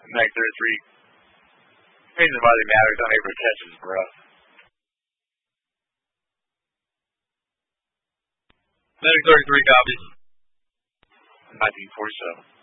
Medic 33. Reason why they matter is unable to catch his breath. Medic 33 copies. 1947.